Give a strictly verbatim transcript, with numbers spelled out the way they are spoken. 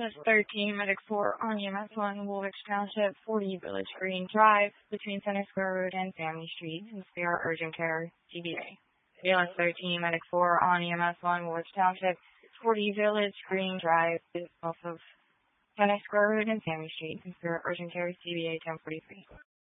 S thirteen, Medic four on E M S one, Woolwich Township, forty Village Green Drive, between Center Square Road and Family Street, in Spare Urgent Care, C B A. A L S thirteen, Medic four on E M S one, Woolwich Township, forty Village Green Drive, off of Center Square Road and Family Street, in Spare Urgent Care, C B A ten forty-three.